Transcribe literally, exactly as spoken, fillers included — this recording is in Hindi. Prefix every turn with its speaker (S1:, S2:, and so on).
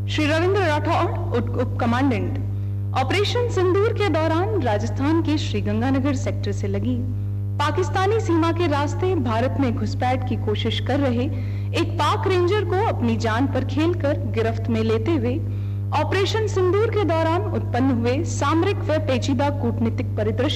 S1: श्री रविंद्र राठौड़, उप कमांडेंट। ऑपरेशन सिंदूर के दौरान राजस्थान के श्रीगंगानगर सेक्टर से लगी पाकिस्तानी सीमा के रास्ते भारत में घुसपैठ की कोशिश कर रहे एक पाक रेंजर को अपनी जान पर खेलकर गिरफ्त में लेते हुए ऑपरेशन सिंदूर के दौरान उत्पन्न हुए सामरिक व पेचीदा कूटनीतिक परिदृश्य